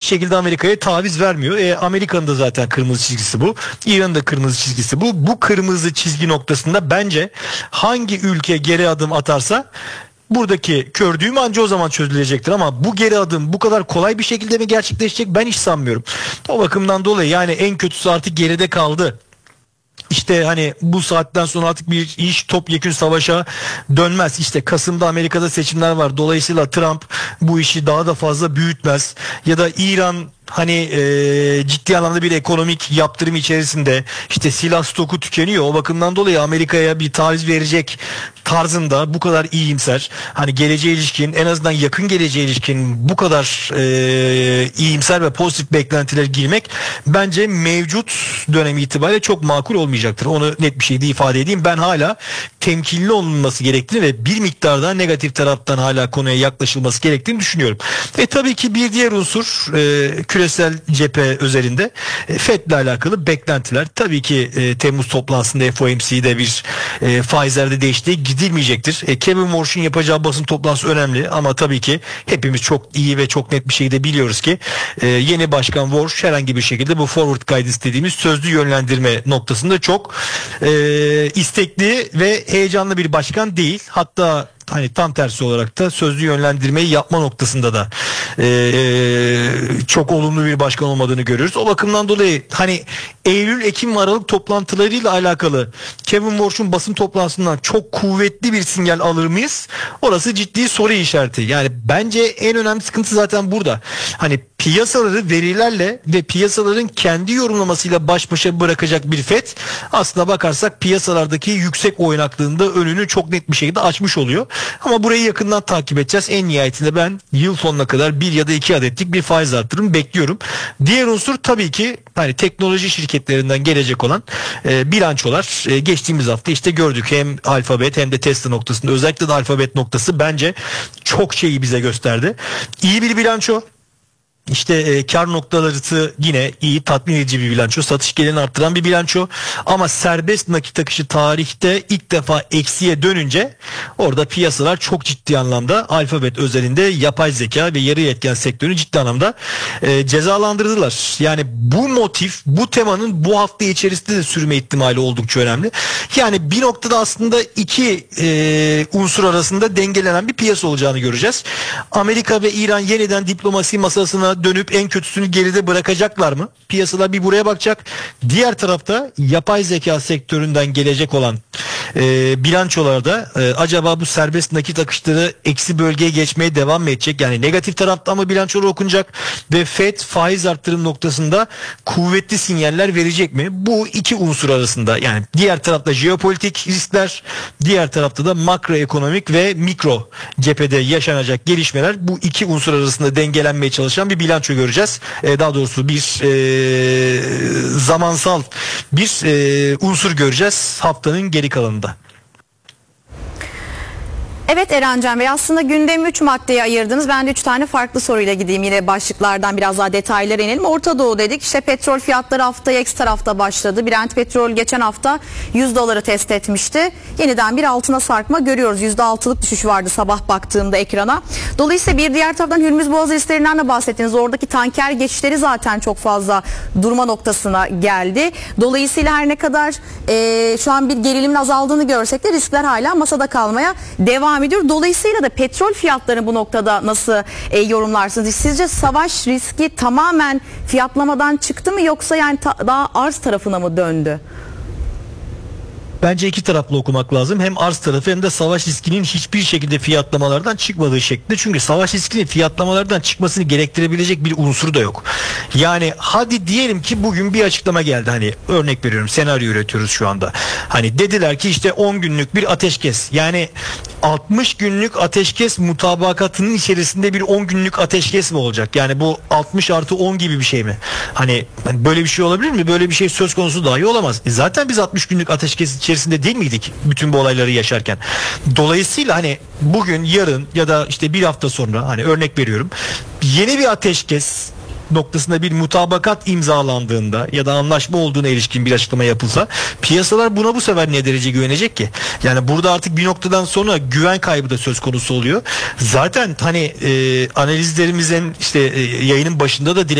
şekilde Amerika'ya taviz vermiyor. Amerika'nın da zaten kırmızı çizgisi bu. İran'ın da kırmızı çizgisi bu. Bu kırmızı çizgi noktasında bence hangi ülke geri adım atarsa buradaki kör düğüm anca o zaman çözülecektir, ama bu geri adım bu kadar kolay bir şekilde mi gerçekleşecek, ben hiç sanmıyorum. O bakımdan dolayı yani en kötüsü artık geride kaldı. İşte hani bu saatten sonra artık bir iş topyekün savaşa dönmez. İşte Kasım'da Amerika'da seçimler var. Dolayısıyla Trump bu işi daha da fazla büyütmez. Ya da İran hani ciddi anlamda bir ekonomik yaptırım içerisinde, işte silah stoku tükeniyor. O bakımdan dolayı Amerika'ya bir taviz verecek tarzında bu kadar iyimser, hani geleceğe ilişkin, en azından yakın geleceğe ilişkin bu kadar iyimser ve pozitif beklentiler girmek bence mevcut dönem itibariyle çok makul olmayacaktır. Onu net bir şekilde ifade edeyim. Ben hala temkinli olunması gerektiğini ve bir miktar daha negatif taraftan hala konuya yaklaşılması gerektiğini düşünüyorum. Tabii ki bir diğer unsur küresel cephe özelinde FED'le alakalı beklentiler. Tabii ki Temmuz toplantısında FOMC'de bir faizlerde değişikliğe gidilmeyecektir. Kevin Warsh'un yapacağı basın toplantısı önemli, ama tabii ki hepimiz çok iyi ve çok net bir şekilde biliyoruz ki yeni başkan Warsh herhangi bir şekilde bu forward guidance dediğimiz sözlü yönlendirme noktasında çok istekli ve heyecanlı bir başkan değil. Hatta hani tam tersi olarak da sözlü yönlendirmeyi yapma noktasında da çok olumlu bir başkan olmadığını görüyoruz. O bakımdan dolayı hani Eylül, Ekim ve Aralık toplantılarıyla alakalı Kevin Warsh'un basın toplantısından çok kuvvetli bir sinyal alır mıyız? Orası ciddi soru işareti. Yani bence en önemli sıkıntı zaten burada. Hani piyasaları verilerle ve piyasaların kendi yorumlamasıyla baş başa bırakacak bir FED, aslına bakarsak piyasalardaki yüksek oynaklığında önünü çok net bir şekilde açmış oluyor. Ama burayı yakından takip edeceğiz. En nihayetinde ben yıl sonuna kadar 1 ya da 2 adetlik bir faiz artırım bekliyorum. Diğer unsur tabii ki hani teknoloji şirketlerinden gelecek olan bilançolar. Geçtiğimiz hafta işte gördük, hem Alphabet hem de Tesla noktasında, özellikle de Alphabet noktası bence çok şeyi bize gösterdi. İyi bir bilanço. İşte kar noktaları yine iyi, tatmin edici bir bilanço. Satış gelirini arttıran bir bilanço. Ama serbest nakit akışı tarihte ilk defa eksiye dönünce orada piyasalar çok ciddi anlamda Alphabet özelinde yapay zeka ve yarı etken sektörünü ciddi anlamda cezalandırdılar. Yani bu motif, bu temanın bu hafta içerisinde de sürme ihtimali oldukça önemli. Yani bir noktada aslında iki unsur arasında dengelenen bir piyasa olacağını göreceğiz. Amerika ve İran yeniden diplomasi masasına dönüp en kötüsünü geride bırakacaklar mı? Piyasalar bir buraya bakacak. Diğer tarafta yapay zeka sektöründen gelecek olan bilançolarda acaba bu serbest nakit akışları eksi bölgeye geçmeye devam mı edecek? Yani negatif tarafta mı bilançolar okunacak ve FED faiz arttırım noktasında kuvvetli sinyaller verecek mi? Bu iki unsur arasında, yani diğer tarafta jeopolitik riskler, diğer tarafta da makroekonomik ve mikro cephede yaşanacak gelişmeler, bu iki unsur arasında dengelenmeye çalışan bir bilanço göreceğiz. Daha doğrusu bir zamansal bir unsur göreceğiz haftanın geri kalanında. Evet Erencan Bey, aslında gündemi 3 maddeye ayırdınız. Ben de 3 tane farklı soruyla gideyim. Yine başlıklardan biraz daha detaylara inelim. Orta Doğu dedik. İşte petrol fiyatları haftaya eksi tarafta başladı. Brent petrol geçen hafta 100 doları test etmişti. Yeniden bir altına sarkma görüyoruz. %6'lık düşüş vardı sabah baktığımda ekrana. Dolayısıyla bir diğer taraftan Hürmüz Boğazı risklerinden de bahsettiniz. Oradaki tanker geçişleri zaten çok fazla durma noktasına geldi. Dolayısıyla her ne kadar şu an bir gerilimin azaldığını görsek de riskler hala masada kalmaya devam ediyor. Dolayısıyla da petrol fiyatlarını bu noktada nasıl yorumlarsınız? Sizce savaş riski tamamen fiyatlamadan çıktı mı, yoksa yani daha arz tarafına mı döndü? Bence iki taraflı okumak lazım. Hem arz tarafı hem de savaş riskinin hiçbir şekilde fiyatlamalardan çıkmadığı şeklinde. Çünkü savaş riskinin fiyatlamalardan çıkmasını gerektirebilecek bir unsur da yok. Yani hadi diyelim ki bugün bir açıklama geldi. Hani örnek veriyorum, senaryo üretiyoruz şu anda. Hani dediler ki işte 10 günlük bir ateşkes. Yani 60 günlük ateşkes mutabakatının içerisinde bir 10 günlük ateşkes mi olacak? Yani bu 60 artı 10 gibi bir şey mi? Hani böyle bir şey olabilir mi? Böyle bir şey söz konusu dahi olamaz. Zaten biz 60 günlük ateşkes içerisinde değil miydik bütün bu olayları yaşarken? Dolayısıyla hani bugün, yarın ya da işte bir hafta sonra, hani örnek veriyorum, yeni bir ateşkes noktasında bir mutabakat imzalandığında ya da anlaşma olduğuna ilişkin bir açıklama yapılsa, piyasalar buna bu sefer ne derece güvenecek ki? Yani burada artık bir noktadan sonra güven kaybı da söz konusu oluyor. Zaten hani analizlerimizin işte yayının başında da